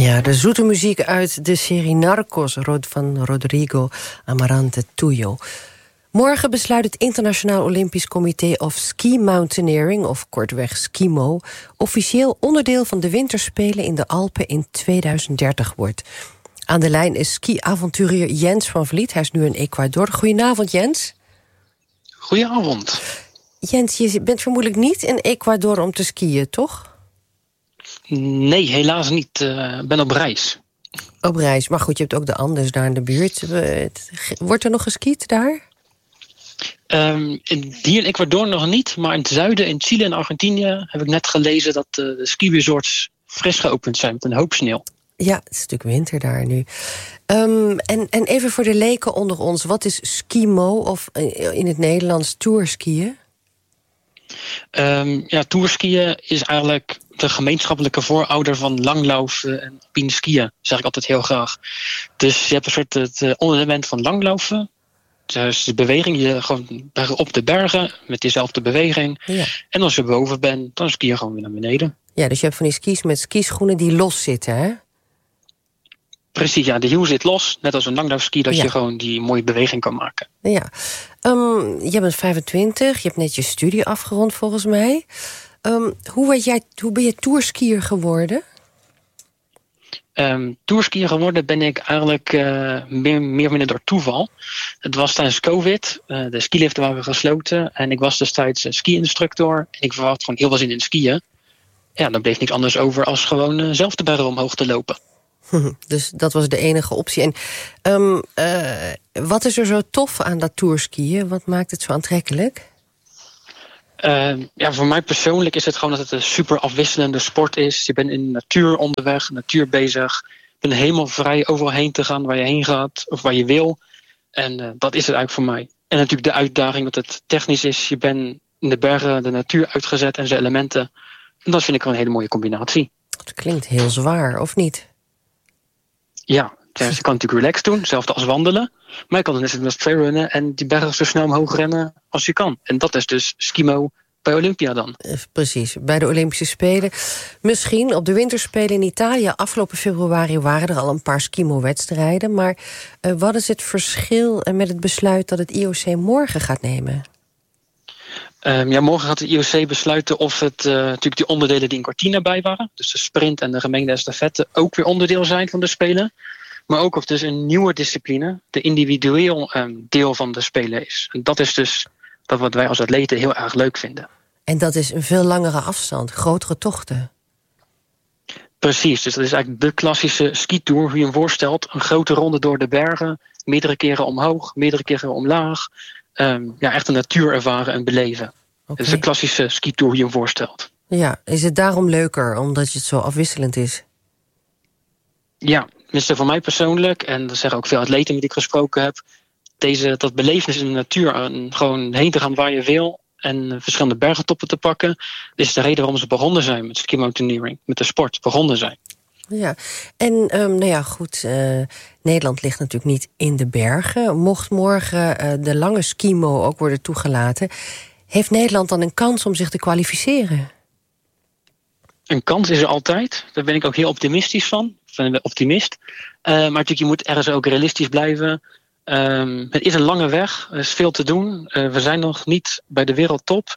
Ja, de zoete muziek uit de serie Narcos van Rodrigo Amarante Tuyo. Morgen besluit het Internationaal Olympisch Comité of Ski Mountaineering, of kortweg SKIMO, officieel onderdeel van de winterspelen in de Alpen in 2030 wordt. Aan de lijn is ski-avonturier Jens van Vliet. Hij is nu in Ecuador. Goedenavond, Jens. Goedenavond. Jens, je bent vermoedelijk niet in Ecuador om te skiën, toch? Nee, helaas niet. Ik ben op reis. Op reis, maar goed, je hebt ook de Andes daar in de buurt. Wordt er nog geskiet daar? Hier in Ecuador nog niet, maar in het zuiden, in Chile en Argentinië, heb ik net gelezen dat de ski-resorts fris geopend zijn met een hoop sneeuw. Ja, het is natuurlijk winter daar nu. En even voor de leken onder ons, wat is skimo of in het Nederlands tourskiën? Tourskiën is eigenlijk de gemeenschappelijke voorouder van langlaufen en alpine skiën, zeg ik altijd heel graag. Dus je hebt een soort het onderelement van langlaufen. Dus de beweging, je gewoon op de bergen met diezelfde beweging. Ja. En als je boven bent, dan ski je gewoon weer naar beneden. Ja, dus je hebt van die skis met skischoenen die los zitten, hè? Precies, ja, de hiel zit los. Net als een langlaufski, dat je gewoon die mooie beweging kan maken. Ja. Je bent 25, je hebt net je studie afgerond volgens mij. Hoe ben je tourskier geworden? Tourskier geworden ben ik eigenlijk meer of minder door toeval. Het was tijdens COVID. De skiliften waren gesloten. En ik was destijds ski-instructor. En ik had gewoon heel veel zin in skiën. Ja, dan bleef niks anders over als gewoon zelf de bergen omhoog te lopen. Dus dat was de enige optie. En wat is er zo tof aan dat tourskiën? Wat maakt het zo aantrekkelijk? Voor mij persoonlijk is het gewoon dat het een super afwisselende sport is. Je bent in de natuur onderweg, natuur bezig. Je bent helemaal vrij overal heen te gaan waar je heen gaat of waar je wil. En dat is het eigenlijk voor mij. En natuurlijk de uitdaging dat het technisch is. Je bent in de bergen, de natuur uitgezet en zijn elementen. En dat vind ik wel een hele mooie combinatie. Het klinkt heel zwaar, of niet? Ja, je kan natuurlijk relaxed doen, hetzelfde als wandelen. Maar je kan dan net als trailrunnen en die bergen zo snel omhoog rennen als je kan. En dat is dus skimo bij Olympia dan. Precies, bij de Olympische Spelen. Misschien op de Winterspelen in Italië afgelopen februari waren er al een paar skimo-wedstrijden. Maar wat is het verschil met het besluit dat het IOC morgen gaat nemen? Morgen gaat het IOC besluiten of het natuurlijk die onderdelen die in Cortina bij waren, dus de sprint en de gemengde estafette, ook weer onderdeel zijn van de Spelen. Maar ook of dus een nieuwe discipline, de individueel deel van de Spelen is. En dat is dus dat wat wij als atleten heel erg leuk vinden. En dat is een veel langere afstand, grotere tochten. Precies, dus dat is eigenlijk de klassische skitour, hoe je hem voorstelt. Een grote ronde door de bergen, meerdere keren omhoog, meerdere keren omlaag. Echt een natuur ervaren en beleven. Okay. Dat is de klassische skitour hoe je hem voorstelt. Ja, is het daarom leuker, omdat het zo afwisselend is? Ja, tenminste voor mij persoonlijk, en dat zeggen ook veel atleten met die ik gesproken heb, dat belevenis in de natuur, gewoon heen te gaan waar je wil en verschillende bergentoppen te pakken, is de reden waarom ze begonnen zijn met ski mountaineering, met de sport begonnen zijn. Ja, en Nederland ligt natuurlijk niet in de bergen. Mocht morgen de lange skimo ook worden toegelaten, heeft Nederland dan een kans om zich te kwalificeren? Een kans is er altijd. Daar ben ik ook heel optimistisch van. Ik ben optimist. Maar natuurlijk, je moet ergens ook realistisch blijven. Het is een lange weg. Er is veel te doen. We zijn nog niet bij de wereldtop.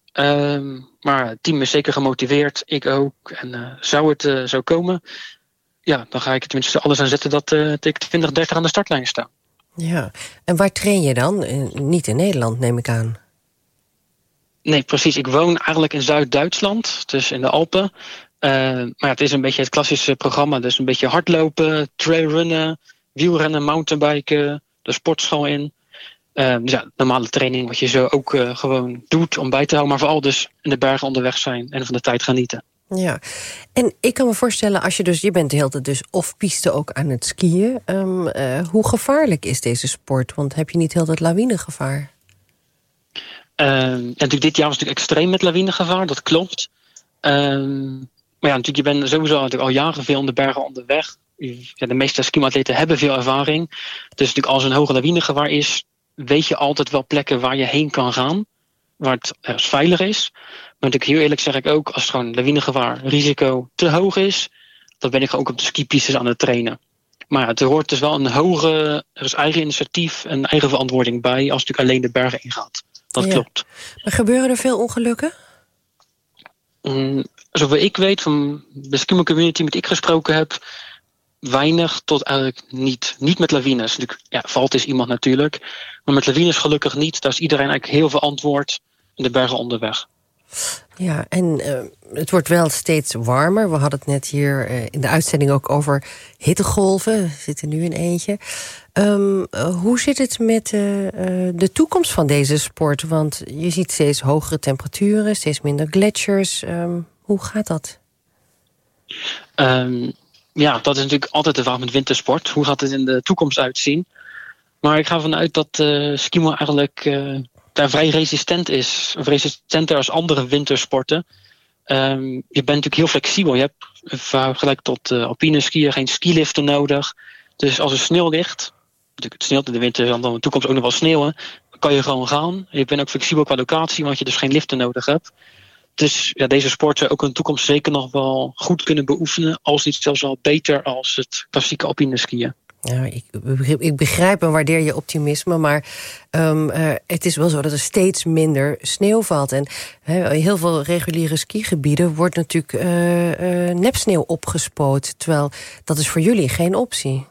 Maar het team is zeker gemotiveerd. Ik ook. En zou het zo komen, ja, dan ga ik tenminste alles aan zetten dat ik 2030 aan de startlijn sta. Ja, en waar train je dan? Niet in Nederland, neem ik aan. Nee, precies. Ik woon eigenlijk in Zuid-Duitsland, dus in de Alpen. Maar het is een beetje het klassische programma. Dus een beetje hardlopen, trailrunnen, wielrennen, mountainbiken, de sportschool in. Normale training wat je zo ook gewoon doet om bij te houden. Maar vooral dus in de bergen onderweg zijn en van de tijd genieten. Ja, en ik kan me voorstellen, als je bent de hele tijd dus off-piste ook aan het skiën. Hoe gevaarlijk is deze sport? Want heb je niet heel dat lawinegevaar? Natuurlijk dit jaar was het natuurlijk extreem met lawinegevaar, dat klopt. Maar ja, natuurlijk, je bent sowieso al jaren veel in de bergen onderweg. Ja, de meeste skiatleten hebben veel ervaring. Dus natuurlijk als er een hoge lawinegevaar is, weet je altijd wel plekken waar je heen kan gaan. Waar het veilig is. Maar natuurlijk heel eerlijk zeg ik ook, als het gewoon lawinegevaar, risico te hoog is, dan ben ik ook op de skipistes aan het trainen. Maar er hoort dus wel er is eigen initiatief en eigen verantwoording bij als je natuurlijk alleen de bergen ingaat. Dat klopt. Maar gebeuren er veel ongelukken? Zover ik weet van de ski community met ik gesproken heb, weinig tot eigenlijk niet. Niet met lawines. Valt is iemand natuurlijk. Maar met lawines gelukkig niet. Daar is iedereen eigenlijk heel verantwoord in de bergen onderweg. Ja, en het wordt wel steeds warmer. We hadden het net hier in de uitzending ook over hittegolven. We zitten nu in eentje. Hoe zit het met de toekomst van deze sport? Want je ziet steeds hogere temperaturen, steeds minder gletsjers. Hoe gaat dat? Dat is natuurlijk altijd de vraag met wintersport. Hoe gaat het in de toekomst uitzien? Maar ik ga ervan uit dat skimo eigenlijk daar vrij resistent is. Of resistenter als andere wintersporten. Je bent natuurlijk heel flexibel. Je hebt vergelijk tot alpine skiën geen skiliften nodig. Dus als er sneeuw ligt, het sneeuwt in de winter, dan in de toekomst ook nog wel sneeuwen, dan kan je gewoon gaan. Je bent ook flexibel qua locatie, want je dus geen liften nodig hebt. Dus deze sport zou ook in de toekomst zeker nog wel goed kunnen beoefenen, als niet zelfs wel beter als het klassieke alpine skiën. Ja, ik begrijp en waardeer je optimisme, maar het is wel zo dat er steeds minder sneeuw valt. En heel veel reguliere skigebieden wordt natuurlijk nepsneeuw opgespoot, terwijl dat is voor jullie geen optie.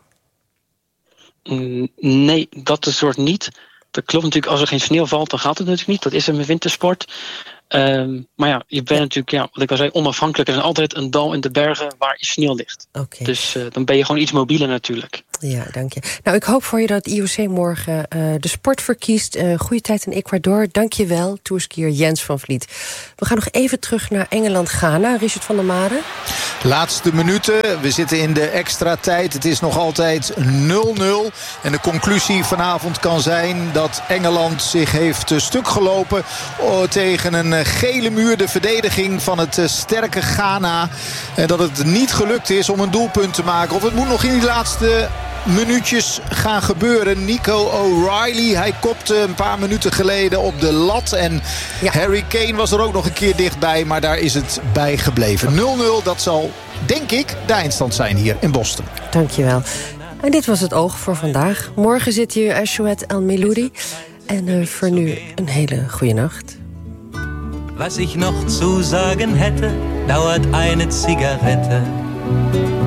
Nee, dat is soort niet. Dat klopt natuurlijk, als er geen sneeuw valt, dan gaat het natuurlijk niet. Dat is een wintersport. Maar ja, je bent natuurlijk, wat ik al zei, onafhankelijk. Er is altijd een dal in de bergen waar sneeuw ligt. Okay. Dus dan ben je gewoon iets mobieler natuurlijk. Ja, dank je. Nou, ik hoop voor je dat het IOC morgen de sport verkiest. Goede tijd in Ecuador. Dank je wel, tourskier Jens van Vliet. We gaan nog even terug naar Engeland-Ghana. Richard van der Made. Laatste minuten. We zitten in de extra tijd. Het is nog altijd 0-0. En de conclusie vanavond kan zijn dat Engeland zich heeft stuk gelopen tegen een gele muur. De verdediging van het sterke Ghana. En dat het niet gelukt is om een doelpunt te maken. Of het moet nog in die laatste minuutjes gaan gebeuren. Nico O'Reilly, hij kopte een paar minuten geleden op de lat. En Harry Kane was er ook nog een keer dichtbij. Maar daar is het bij gebleven. 0-0, dat zal, denk ik, de eindstand zijn hier in Boston. Dankjewel. En dit was het Oog voor vandaag. Morgen zit hier Ashwet Al-Meloudi. En voor nu een hele goede nacht. Was ich noch zu sagen hätte, dauert eine Zigarette.